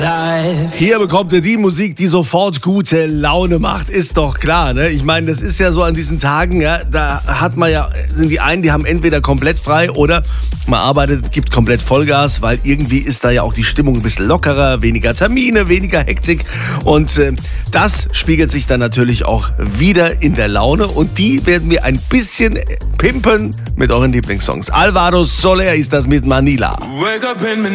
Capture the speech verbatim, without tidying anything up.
Hier bekommt ihr die Musik, die sofort gute Laune macht, ist doch klar, ne? Ich meine, das ist ja so an diesen Tagen, ja, da hat man ja, sind die einen, die haben entweder komplett frei oder man arbeitet, gibt komplett Vollgas, weil irgendwie ist da ja auch die Stimmung ein bisschen lockerer, weniger Termine, weniger Hektik und äh, das spiegelt sich dann natürlich auch wieder in der Laune und die werden wir ein bisschen pimpen mit euren Lieblingssongs. Alvaro Soler ist das mit Manila.